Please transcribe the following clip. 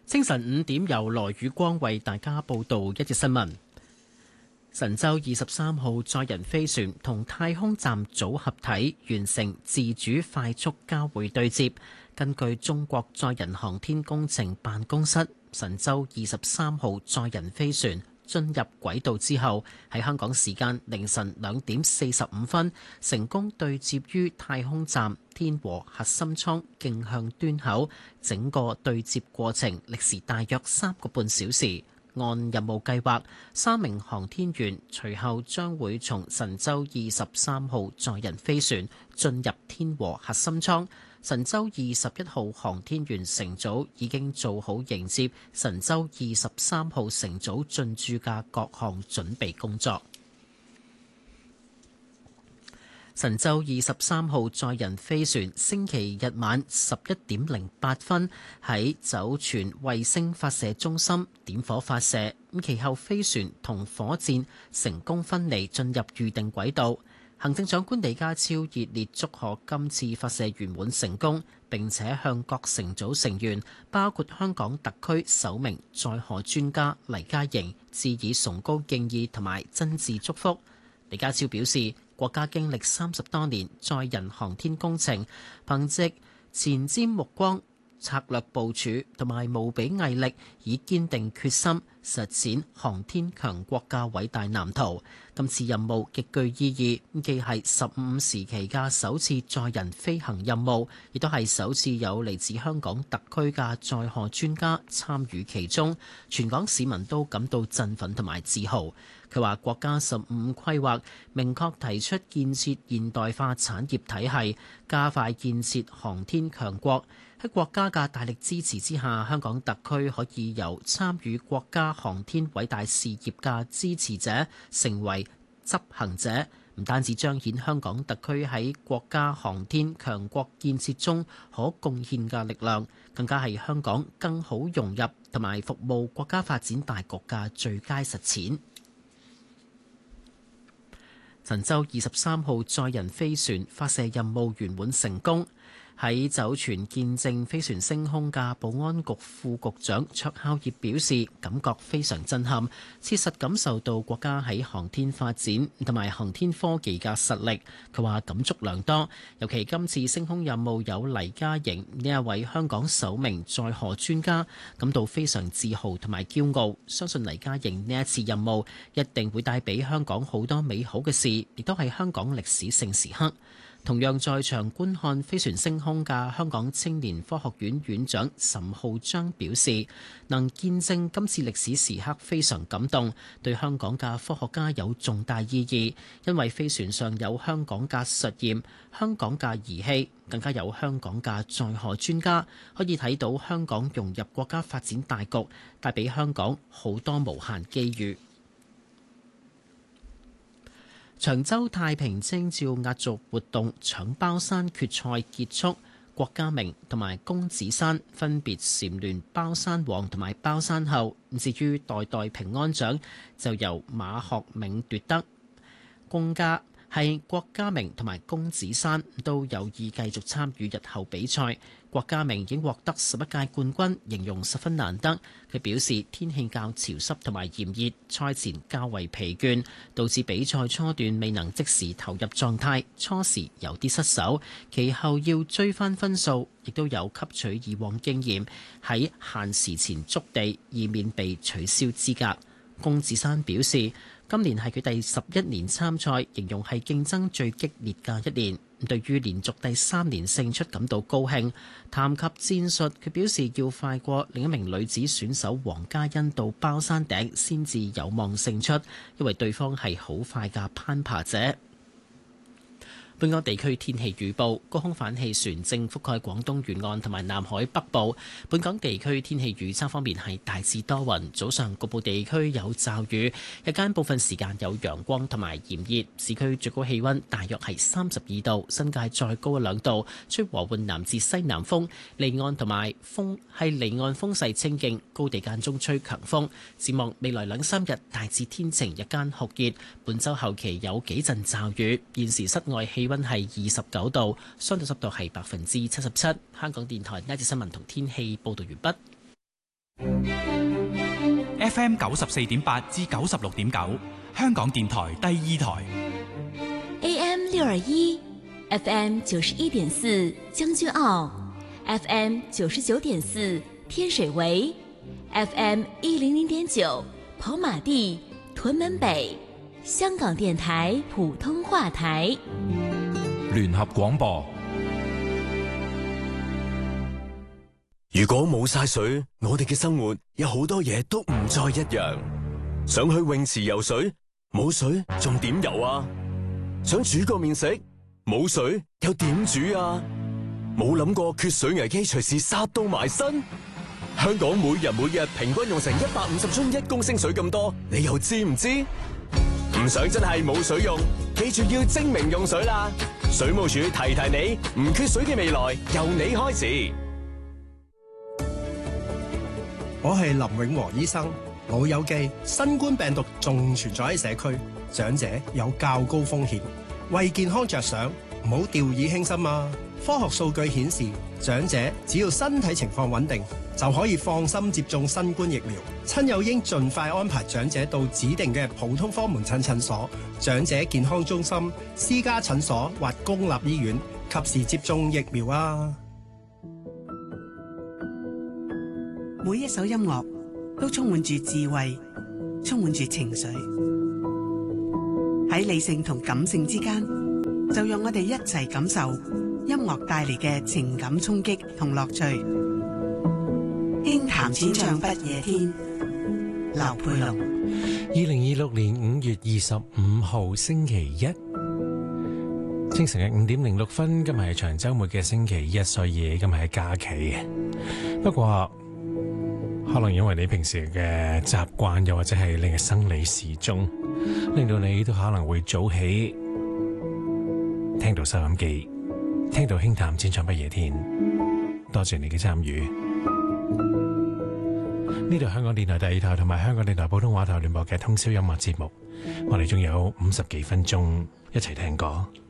清晨5點，由羅宇光為大家報道一節新聞。神舟23號載人飛船同太空站組合體完成自主快速交會對接。根據中國載人航天工程辦公室，神舟23號載人飛船進入軌道之後，喺香港時間凌晨2點45分成功對接於太空站天和核心艙徑向端口，整個對接過程歷時大約3個半小時。按任務計劃，3名航天員隨後將會從神舟23號載人飛船進入天和核心艙。神舟21號航天員乘組已經做好迎接神舟23號乘組進駐嘅各項準備工作。神舟23號載人飛船星期日晚11點08分喺酒泉衛星發射中心點火發射，其後飛船同火箭成功分離進入預定軌道。行政長官李家超熱烈祝賀今次發射圓滿成功，並且向各乘組成員，包括香港特區首名載荷專家黎嘉瑩致以崇高敬意同埋真摯祝福。李家超表示，國家經歷30多年載人航天工程，憑藉前瞻目光、策略部署同埋無比毅力，以堅定決心實踐航天強國嘅偉大藍圖。今次任務極具意義，既係15時期嘅首次載人飛行任務，亦都係首次有嚟自香港特區嘅載荷專家參與其中，全港市民都感到振奮同埋自豪。佢話國家15規劃明確提出建設現代化產業體系，加快建設航天強國。喺國家嘅大力支持之下，香港特區可以由參與國家航天偉大事業嘅支持者，成為執行者，唔單止彰顯香港特區喺國家航天強國建設中可貢獻嘅力量，更加係香港更好融入同埋服務國家發展大局嘅最佳實踐。神舟23號載人飛船發射任務圓滿成功。喺酒泉見證飛船升空嘅保安局副局長卓孝業表示，感覺非常震撼，切實感受到國家喺航天發展同埋航天科技嘅實力。佢話感觸良多，尤其今次升空任務有黎嘉瑩呢一位香港首名載荷專家，感到非常自豪同埋驕傲。相信黎嘉瑩呢一次任務一定會帶俾香港好多美好嘅事，亦都係香港歷史性時刻。同樣在場觀看飛船升空嘅香港青年科學院院長岑浩章表示，能見證今次歷史時刻非常感動，對香港嘅科學家有重大意義，因為飛船上有香港嘅實驗、香港嘅儀器，更加有香港嘅載荷專家，可以睇到香港融入國家發展大局，帶俾香港好多無限機遇。長洲太平清醮壓軸活動搶包山決賽結束，郭家明同埋龔子珊分別蟬聯包山王同埋包山后。至於代代平安獎就由馬學銘奪得。公家係郭家明同埋龔子珊都有意繼續參與日後比賽。郭家明已經獲得11屆冠軍，形容十分難得。佢表示天氣較潮濕同埋炎熱，賽前較為疲倦，導致比賽初段未能即時投入狀態，初時有啲失手，其後要追翻分數，亦都有吸取以往經驗，喺限時前觸地，以免被取消資格。龔子珊表示，今年係佢第11年參賽，形容係競爭最激烈嘅一年。對於連續第3年勝出感到高興。談及戰術，佢表示要快過另一名女子選手黃嘉欣到包山頂先至有望勝出，因為對方係好快嘅攀爬者。本港地區天氣預報，高空反氣旋正覆蓋廣東沿岸同埋南海北部。本港地區天氣預測方面係大致多雲，早上局部地區有驟雨，日間部分時間有陽光同埋炎熱。市區最高氣溫大約係32度，新界再高1-2度，吹和緩南至西南風，離岸同埋離岸風勢清勁，高地間中吹強風。展望未來2-3日大致天晴，日間酷熱，本週後期有幾陣驟雨。現時室外氣溫係29度，相對濕度係77%。香港電台呢一節新聞同天氣報道完畢。 FM 94.8至96.9，香港電台第二台。 AM 621 FM 91.4將軍澳 FM 99.4天水圍 FM 100.9跑馬地屯門北，香港電台普通話台聯合廣播。 如果冇晒水，我哋嘅生活有好多嘢都唔再一樣。想去泳池游水，冇水仲點游啊？想煮個麵食，冇水又點煮啊？冇諗過缺水危機隨時殺到埋身。香港每日平均用成150樽1公升水咁多，你又知唔知？唔想真係冇水用，記住要精明用水啦！水務署提你，唔缺水嘅未來由你開始。 我係林永和醫生。老友記，新冠病毒仲存在喺社區，長者有較高風險，為健康着想，唔好掉以輕心啊！科學數據顯示，長者只要身體情況穩定，就可以放心接種新冠疫苗。親友應盡快安排長者到指定嘅普通科門診診所、長者健康中心、私家診所或公立醫院，及時接種疫苗啊！ 每一首音樂都充滿住智慧，充滿住情緒。喺理性同感性之間，就讓我哋一齊感受音樂帶嚟嘅情感衝擊同樂趣。輕談淺唱不夜天，劉佩龍。 2026年5月25號星期一，清晨嘅5點06分，今日係長週末嘅星期一，所以今日係假期嘅。不過可能因為你平時嘅習慣，又或者係你嘅生理時鐘，令到你都可能會早起，聽到收音機，聽到輕談淺唱不夜天。多謝你嘅參與。呢度香港電台第二台同埋香港電台普通話台聯播嘅通宵音樂節目，我哋仲有50幾分鐘一齊聽歌。